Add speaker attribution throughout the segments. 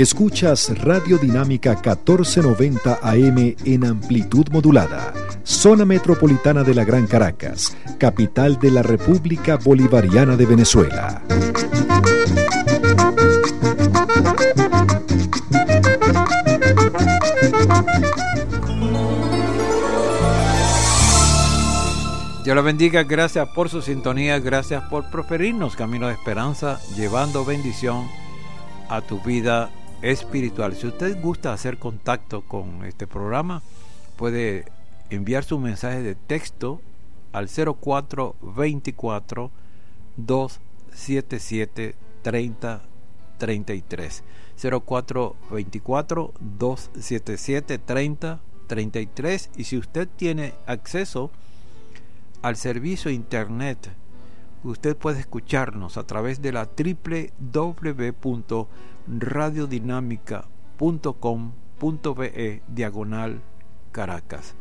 Speaker 1: Escuchas Radio Dinámica 1490 AM en amplitud modulada, zona metropolitana de la Gran Caracas, capital de la República Bolivariana de Venezuela.
Speaker 2: Dios la bendiga, gracias por su sintonía, gracias por preferirnos Camino de Esperanza, llevando bendición a tu vida espiritual. Si usted gusta hacer contacto con este programa, puede enviar su mensaje de texto al 0424 277 3033 0424 277 3033. Y si usted tiene acceso al servicio internet, usted puede escucharnos a través de la www.radiodinamica.com.be/Caracas,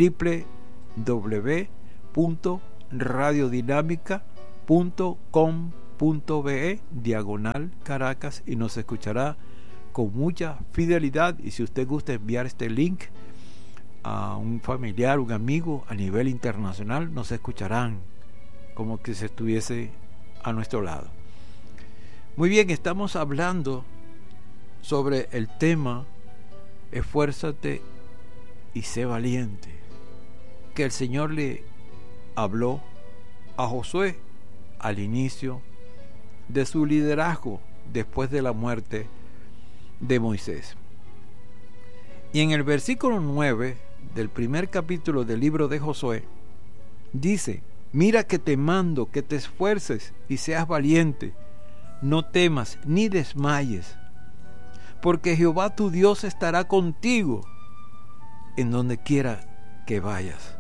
Speaker 2: www.radiodinamica.com.be/Caracas, y nos escuchará con mucha fidelidad. Y si usted gusta enviar este link a un familiar, un amigo a nivel internacional, nos escucharán como que se estuviese a nuestro lado. Muy bien, estamos hablando sobre el tema esfuérzate y sé valiente, que el Señor le habló a Josué al inicio de su liderazgo después de la muerte de Moisés. Y en el versículo 9 del primer capítulo del libro de Josué dice: mira que te mando que te esfuerces y seas valiente, no temas ni desmayes, porque Jehová tu Dios estará contigo en donde quiera que vayas.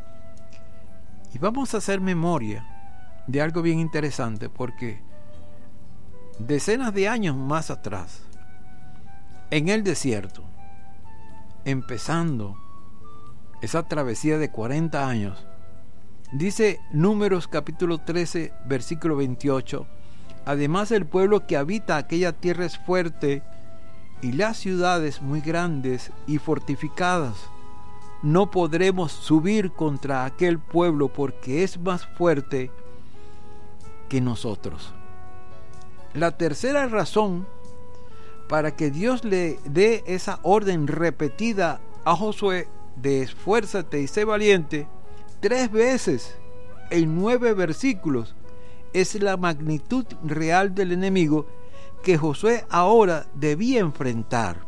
Speaker 2: Y vamos a hacer memoria de algo bien interesante, porque decenas de años más atrás, en el desierto, empezando esa travesía de 40 años, dice Números capítulo 13 versículo 28: además el pueblo que habita aquella tierra es fuerte, y las ciudades muy grandes y fortificadas. No podremos subir contra aquel pueblo, porque es más fuerte que nosotros. La tercera razón para que Dios le dé esa orden repetida a Josué de esfuérzate y sé valiente 3 veces en 9 versículos es la magnitud real del enemigo que Josué ahora debía enfrentar.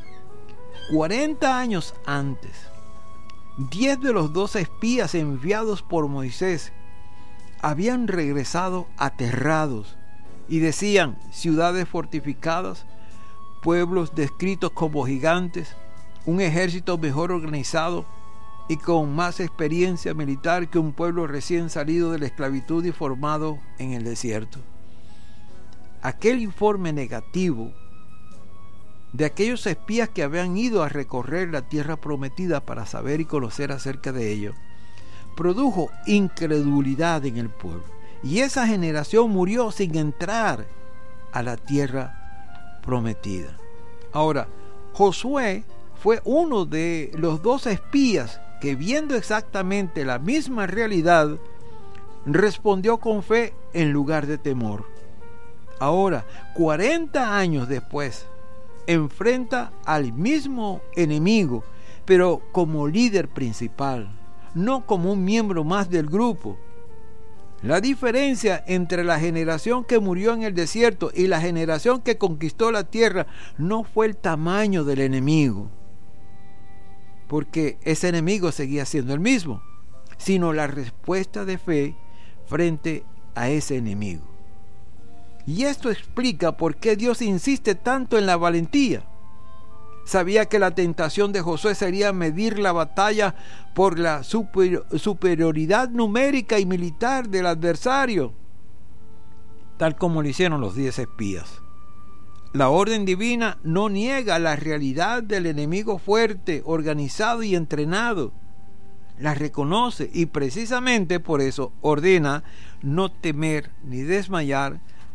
Speaker 2: 40 años antes, 10 de los 12 espías enviados por Moisés habían regresado aterrados y decían: ciudades fortificadas, pueblos descritos como gigantes, un ejército mejor organizado y con más experiencia militar que un pueblo recién salido de la esclavitud y formado en el desierto. Aquel informe negativo de aquellos espías que habían ido a recorrer la tierra prometida para saber y conocer acerca de ello, produjo incredulidad en el pueblo, y esa generación murió sin entrar a la tierra prometida. Ahora, Josué fue uno de los 12 espías que, viendo exactamente la misma realidad, respondió con fe en lugar de temor. Ahora, 40 años después, enfrenta al mismo enemigo, pero como líder principal, no como un miembro más del grupo. La diferencia entre la generación que murió en el desierto y la generación que conquistó la tierra no fue el tamaño del enemigo, porque ese enemigo seguía siendo el mismo, sino la respuesta de fe frente a ese enemigo. Y esto explica por qué Dios insiste tanto en la valentía. Sabía que la tentación de Josué sería medir la batalla por la superioridad numérica y militar del adversario, tal como lo hicieron los 10 espías. La orden divina no niega la realidad del enemigo fuerte, organizado y entrenado. La reconoce, y precisamente por eso ordena no temer ni desmayar,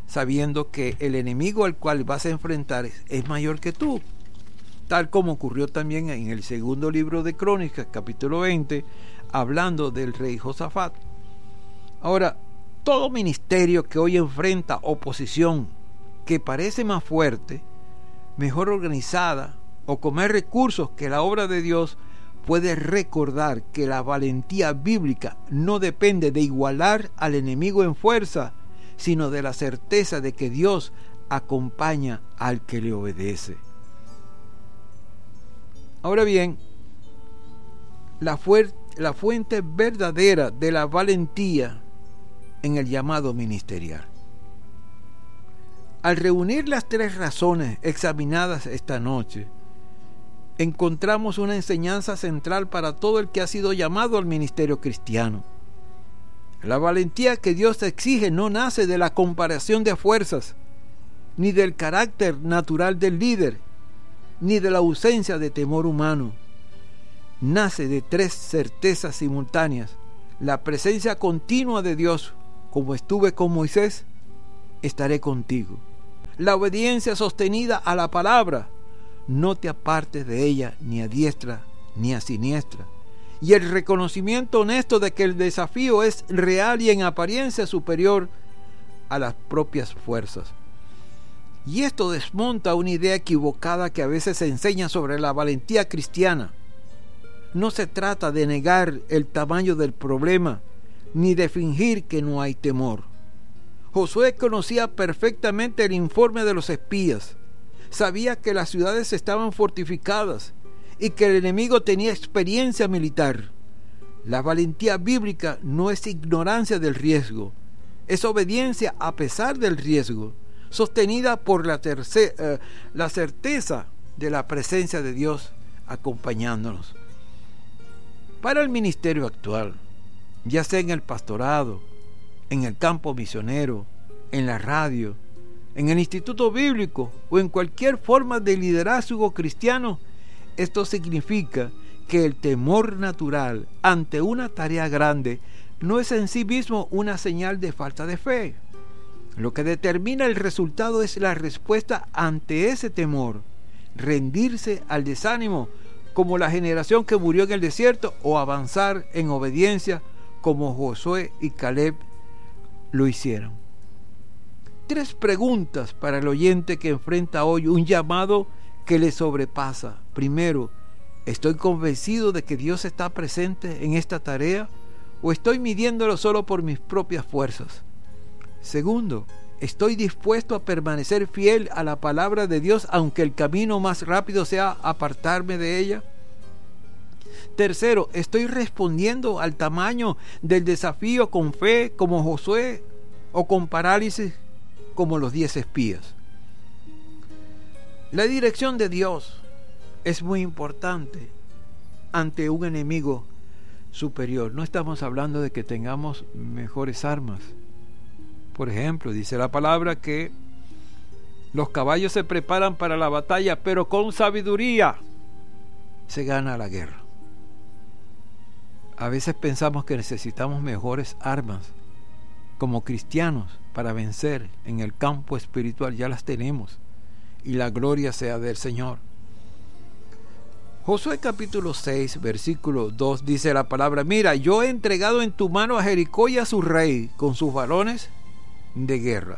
Speaker 2: sabiendo que el enemigo al cual vas a enfrentar es mayor que tú, tal como ocurrió también en el segundo libro de Crónicas, capítulo 20, hablando del rey Josafat. Ahora, todo ministerio que hoy enfrenta oposición que parece más fuerte, mejor organizada o con más recursos que la obra de Dios, puede recordar que la valentía bíblica no depende de igualar al enemigo en fuerza, sino de la certeza de que Dios acompaña al que le obedece. Ahora bien, la fuente verdadera de la valentía en el llamado ministerial. Al reunir las tres razones examinadas esta noche, encontramos una enseñanza central para todo el que ha sido llamado al ministerio cristiano. La valentía que Dios exige no nace de la comparación de fuerzas, ni del carácter natural del líder, ni de la ausencia de temor humano. Nace de tres certezas simultáneas: la presencia continua de Dios, como estuve con Moisés, estaré contigo. La obediencia sostenida a la palabra, no te apartes de ella ni a diestra ni a siniestra. Y el reconocimiento honesto de que el desafío es real y en apariencia superior a las propias fuerzas. Y esto desmonta una idea equivocada que a veces se enseña sobre la valentía cristiana. No se trata de negar el tamaño del problema, ni de fingir que no hay temor. Josué conocía perfectamente el informe de los espías. Sabía que las ciudades estaban fortificadas y que el enemigo tenía experiencia militar. La valentía bíblica no es ignorancia del riesgo, es obediencia a pesar del riesgo, sostenida por la certeza de la presencia de Dios acompañándonos. Para el ministerio actual, ya sea en el pastorado, en el campo misionero, en la radio, en el instituto bíblico o en cualquier forma de liderazgo cristiano, esto significa que el temor natural ante una tarea grande no es en sí mismo una señal de falta de fe. Lo que determina el resultado es la respuesta ante ese temor, rendirse al desánimo como la generación que murió en el desierto, o avanzar en obediencia como Josué y Caleb lo hicieron. Tres preguntas para el oyente que enfrenta hoy un llamado que le sobrepasa. Primero, ¿estoy convencido de que Dios está presente en esta tarea o estoy midiéndolo solo por mis propias fuerzas? Segundo, ¿estoy dispuesto a permanecer fiel a la palabra de Dios aunque el camino más rápido sea apartarme de ella? Tercero, ¿estoy respondiendo al tamaño del desafío con fe como Josué o con parálisis como los 10 espías? La dirección de Dios es muy importante ante un enemigo superior. No estamos hablando de que tengamos mejores armas. Por ejemplo, dice la palabra que los caballos se preparan para la batalla, pero con sabiduría se gana la guerra. A veces pensamos que necesitamos mejores armas como cristianos para vencer en el campo espiritual. Ya las tenemos, y la gloria sea del Señor. Josué capítulo 6 versículo 2 dice la palabra: mira, yo he entregado en tu mano a Jericó y a su rey con sus varones de guerra.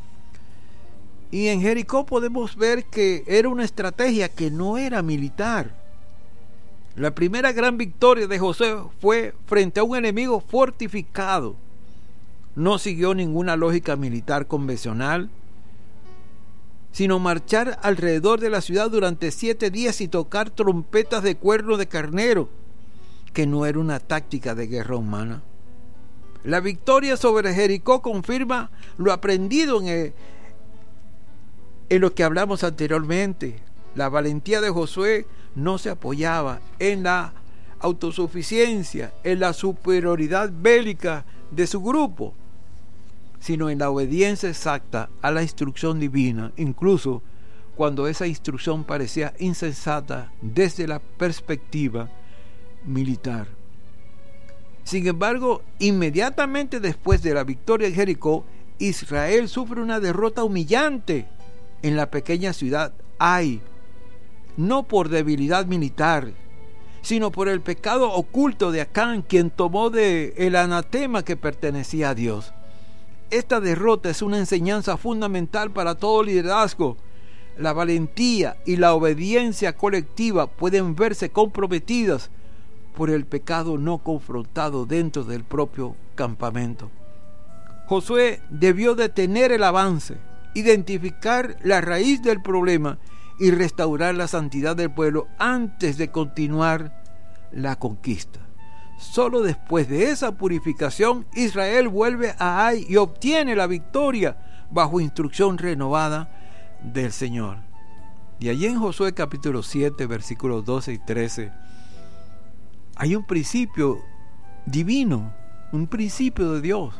Speaker 2: Y en Jericó podemos ver que era una estrategia que no era militar. La primera gran victoria de Josué fue frente a un enemigo fortificado. No siguió ninguna lógica militar convencional, sino marchar alrededor de la ciudad durante 7 días y tocar trompetas de cuerno de carnero, que no era una táctica de guerra humana. La victoria sobre Jericó confirma lo aprendido en lo que hablamos anteriormente. La valentía de Josué no se apoyaba en la autosuficiencia, en la superioridad bélica de su grupo, sino en la obediencia exacta a la instrucción divina, incluso cuando esa instrucción parecía insensata desde la perspectiva militar. Sin embargo, inmediatamente después de la victoria en Jericó, Israel sufre una derrota humillante en la pequeña ciudad Ai, no por debilidad militar, sino por el pecado oculto de Acán, quien tomó el anatema que pertenecía a Dios. Esta derrota es una enseñanza fundamental para todo liderazgo. La valentía y la obediencia colectiva pueden verse comprometidas por el pecado no confrontado dentro del propio campamento. Josué debió detener el avance, identificar la raíz del problema y restaurar la santidad del pueblo antes de continuar la conquista. Solo después de esa purificación, Israel vuelve a Ai y obtiene la victoria bajo instrucción renovada del Señor. Y allí en Josué capítulo 7, versículos 12 y 13, hay un principio divino, un principio de Dios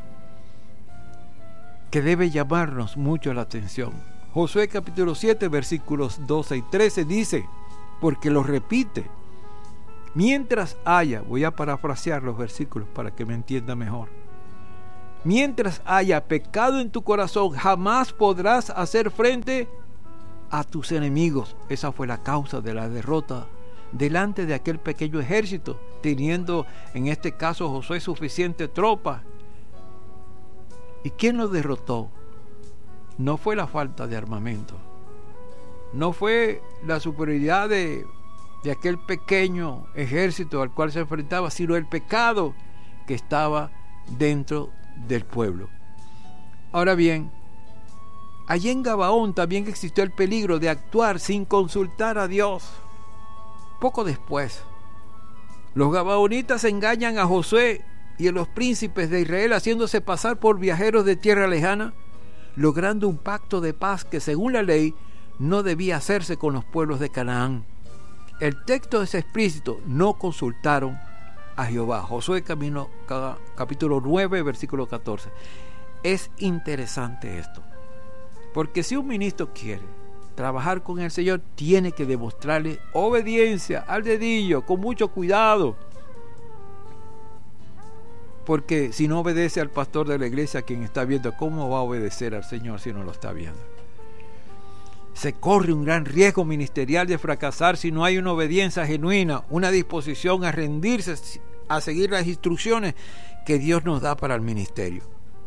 Speaker 2: que debe llamarnos mucho la atención. Josué capítulo 7, versículos 12 y 13 dice, porque lo repite, mientras haya, voy a parafrasear los versículos para que me entienda mejor. Mientras haya pecado en tu corazón, jamás podrás hacer frente a tus enemigos. Esa fue la causa de la derrota delante de aquel pequeño ejército, teniendo en este caso Josué suficiente tropa. ¿Y quién lo derrotó? No fue la falta de armamento, no fue la superioridad de aquel pequeño ejército al cual se enfrentaba, sino el pecado que estaba dentro del pueblo. Ahora bien, allí en Gabaón también existió el peligro de actuar sin consultar a Dios. Poco después, los gabaonitas engañan a Josué y a los príncipes de Israel, haciéndose pasar por viajeros de tierra lejana, logrando un pacto de paz que según la ley no debía hacerse con los pueblos de Canaán. El texto es explícito: no consultaron a Jehová. Josué capítulo 9, versículo 14. Es interesante esto, porque si un ministro quiere trabajar con el Señor, tiene que demostrarle obediencia al dedillo, con mucho cuidado, porque si no obedece al pastor de la iglesia, quien está viendo, ¿cómo va a obedecer al Señor si no lo está viendo? Se corre un gran riesgo ministerial de fracasar si no hay una obediencia genuina, una disposición a rendirse, a seguir las instrucciones que Dios nos da para el ministerio.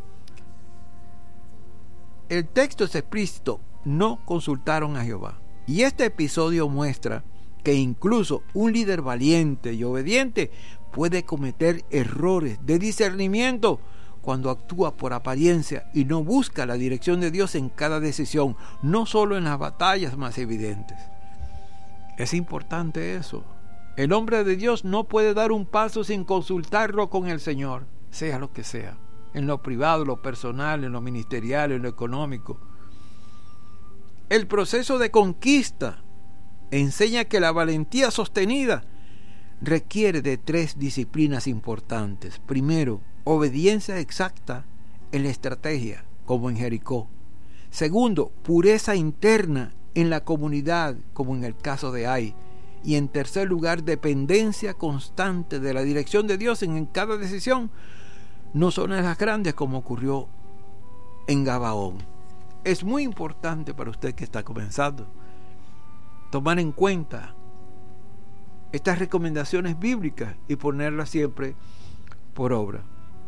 Speaker 2: El texto es explícito: no consultaron a Jehová. Y este episodio muestra que incluso un líder valiente y obediente puede cometer errores de discernimiento cuando actúa por apariencia y no busca la dirección de Dios en cada decisión, no solo en las batallas más evidentes. Es importante eso. El hombre de Dios no puede dar un paso sin consultarlo con el Señor, sea lo que sea, en lo privado, en lo personal, en lo ministerial, en lo económico. El proceso de conquista enseña que la valentía sostenida requiere de 3 disciplinas importantes. Primero, obediencia exacta en la estrategia, como en Jericó. Segundo, pureza interna en la comunidad, como en el caso de Ai. Y en tercer lugar, dependencia constante de la dirección de Dios en cada decisión, no son las grandes como ocurrió en Gabaón. Es muy importante para usted que está comenzando tomar en cuenta estas recomendaciones bíblicas y ponerlas siempre por obra.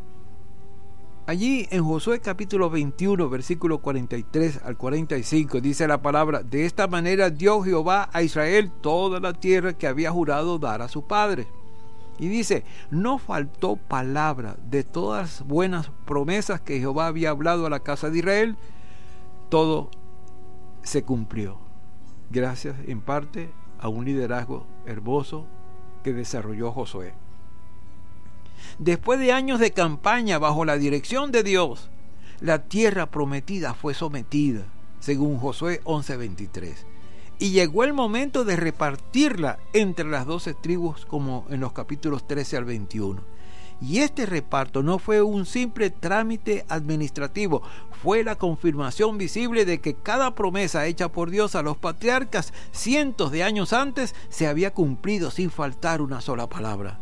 Speaker 2: Allí en Josué capítulo 21, versículo 43 al 45, dice la palabra: de esta manera dio Jehová a Israel toda la tierra que había jurado dar a su padre. Y dice: no faltó palabra de todas las buenas promesas que Jehová había hablado a la casa de Israel, todo se cumplió, gracias en parte a un liderazgo hermoso que desarrolló Josué. Después de años de campaña bajo la dirección de Dios, la tierra prometida fue sometida, según Josué 11:23, y llegó el momento de repartirla entre las 12 tribus, como en los capítulos 13 al 21. Y este reparto no fue un simple trámite administrativo, fue la confirmación visible de que cada promesa hecha por Dios a los patriarcas cientos de años antes se había cumplido sin faltar una sola palabra.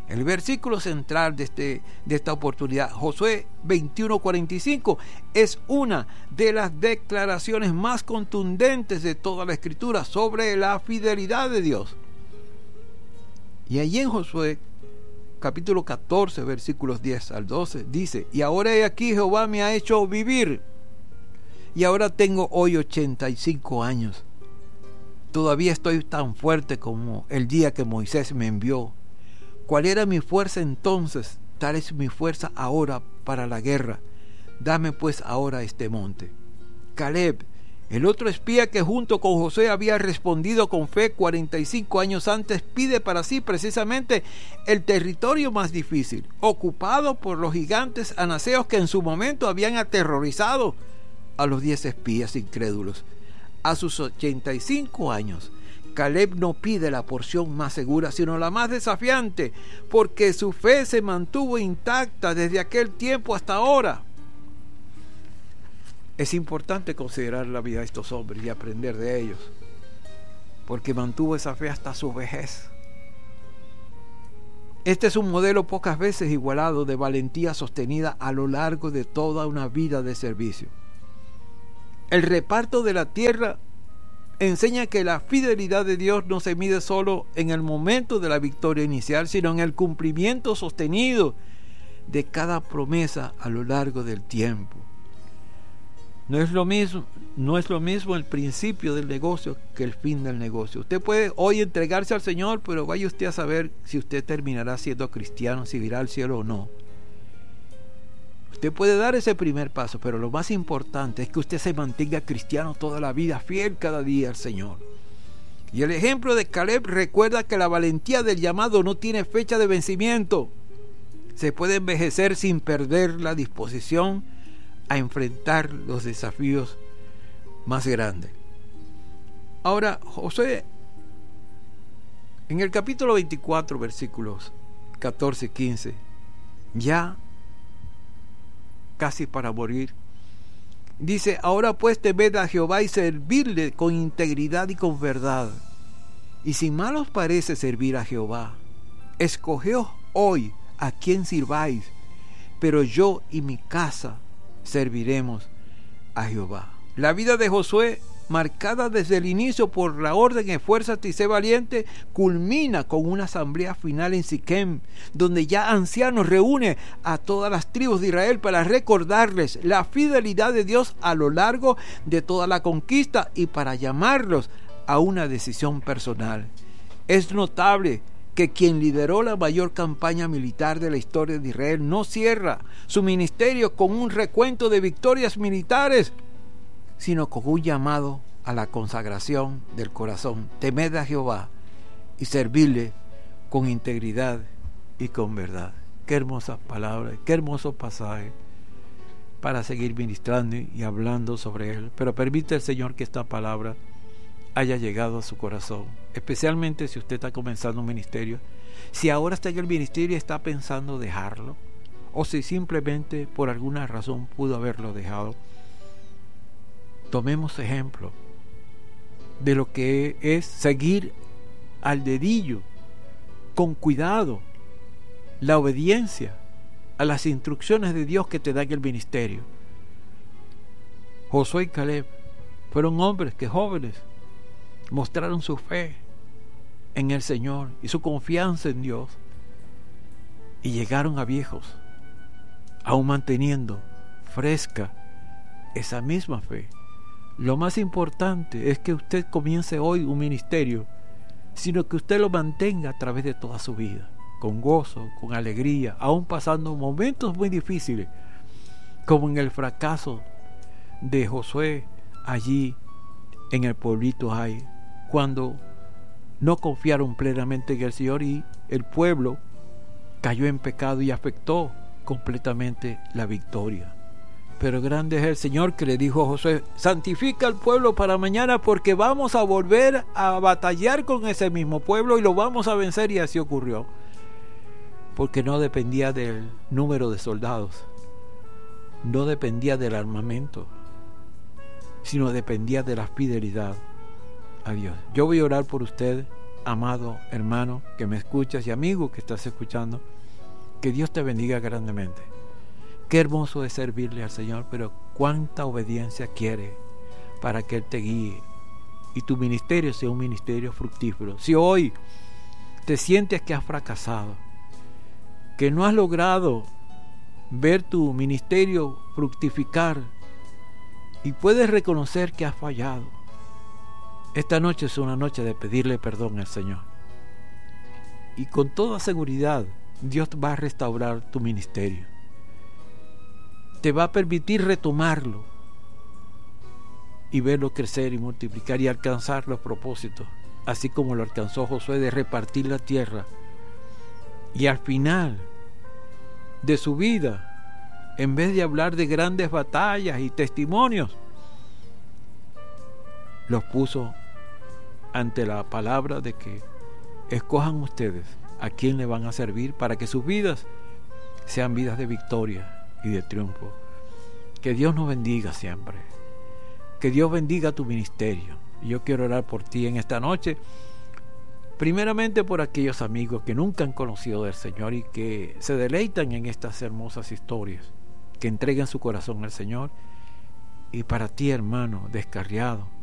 Speaker 2: El versículo central de esta oportunidad, Josué 21:45, es una de las declaraciones más contundentes de toda la Escritura sobre la fidelidad de Dios. Y allí en Josué capítulo 14, versículos 10 al 12, dice: y ahora he aquí, Jehová me ha hecho vivir, y ahora tengo hoy 85 años. Todavía estoy tan fuerte como el día que Moisés me envió. ¿Cuál era mi fuerza entonces? Tal es mi fuerza ahora para la guerra. Dame pues ahora este monte. Caleb, el otro espía que junto con Josué había respondido con fe 45 años antes, pide para sí precisamente el territorio más difícil, ocupado por los gigantes anaseos que en su momento habían aterrorizado a los 10 espías incrédulos. A sus 85 años, Caleb no pide la porción más segura, sino la más desafiante, porque su fe se mantuvo intacta desde aquel tiempo hasta ahora. Es importante considerar la vida de estos hombres y aprender de ellos, porque mantuvo esa fe hasta su vejez. Este es un modelo pocas veces igualado de valentía sostenida a lo largo de toda una vida de servicio. El reparto de la tierra enseña que la fidelidad de Dios no se mide solo en el momento de la victoria inicial, sino en el cumplimiento sostenido de cada promesa a lo largo del tiempo. No es lo mismo el principio del negocio que el fin del negocio. Usted puede hoy entregarse al Señor, pero vaya usted a saber si usted terminará siendo cristiano, si irá al cielo o no. Usted puede dar ese primer paso, pero lo más importante es que usted se mantenga cristiano toda la vida, fiel cada día al Señor. Y el ejemplo de Caleb recuerda que la valentía del llamado no tiene fecha de vencimiento. Se puede envejecer sin perder la disposición a enfrentar los desafíos más grandes. Ahora, Josué, en el capítulo 24, versículos 14 y 15, ya casi para morir, dice: ahora pues temed a Jehová y servirle con integridad y con verdad, y si mal os parece servir a Jehová, escogeos hoy a quién sirváis, pero yo y mi casa serviremos a Jehová. La vida de Josué, marcada desde el inicio por la orden esfuérzate y sé valiente, culmina con una asamblea final en Siquem, donde ya ancianos reúne a todas las tribus de Israel para recordarles la fidelidad de Dios a lo largo de toda la conquista y para llamarlos a una decisión personal. Es notable que quien lideró la mayor campaña militar de la historia de Israel no cierra su ministerio con un recuento de victorias militares, sino con un llamado a la consagración del corazón. Temed a Jehová y servirle con integridad y con verdad. Qué hermosas palabras, qué hermoso pasaje para seguir ministrando y hablando sobre él. Pero permite el Señor que esta palabra haya llegado a su corazón, especialmente si usted está comenzando un ministerio, si ahora está en el ministerio y está pensando dejarlo, o si simplemente por alguna razón pudo haberlo dejado. Tomemos ejemplo de lo que es seguir al dedillo, con cuidado, la obediencia a las instrucciones de Dios que te da en el ministerio. Josué y Caleb fueron hombres que jóvenes mostraron su fe en el Señor y su confianza en Dios, y llegaron a viejos aún manteniendo fresca esa misma fe. Lo más importante es que usted comience hoy un ministerio, sino que usted lo mantenga a través de toda su vida, con gozo, con alegría, aún pasando momentos muy difíciles, como en el fracaso de Josué allí en el pueblito Ai, cuando no confiaron plenamente en el Señor y el pueblo cayó en pecado y afectó completamente la victoria. Pero grande es el Señor que le dijo a Josué: santifica al pueblo para mañana, porque vamos a volver a batallar con ese mismo pueblo y lo vamos a vencer. Y así ocurrió, porque no dependía del número de soldados, no dependía del armamento, sino dependía de la fidelidad a Dios. Yo voy a orar por usted amado hermano que me escuchas y amigo que estás escuchando, que Dios te bendiga grandemente. Qué hermoso es servirle al Señor, pero cuánta obediencia quiere para que Él te guíe y tu ministerio sea un ministerio fructífero. Si hoy te sientes que has fracasado, que no has logrado ver tu ministerio fructificar y puedes reconocer que has fallado, esta noche es una noche de pedirle perdón al Señor. Y con toda seguridad, Dios va a restaurar tu ministerio. Te va a permitir retomarlo y verlo crecer y multiplicar y alcanzar los propósitos, así como lo alcanzó Josué de repartir la tierra. Y al final de su vida, en vez de hablar de grandes batallas y testimonios, los puso ante la palabra de que escojan ustedes a quién le van a servir para que sus vidas sean vidas de victoria y de triunfo. Que Dios nos bendiga siempre. Que Dios bendiga tu ministerio. Y yo quiero orar por ti en esta noche, primeramente por aquellos amigos que nunca han conocido del Señor y que se deleitan en estas hermosas historias, que entreguen su corazón al Señor. Y para ti, hermano descarriado,